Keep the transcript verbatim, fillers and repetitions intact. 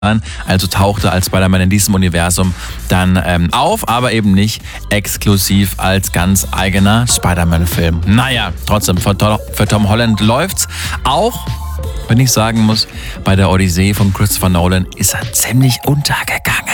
Also tauchte als Spider-Man in diesem Universum dann ähm, auf, aber eben nicht exklusiv als ganz eigener Spider-Man-Film. Naja, trotzdem, für, für Tom Holland läuft's. Auch, wenn ich sagen muss, bei der Odyssee von Christopher Nolan ist er ziemlich untergegangen.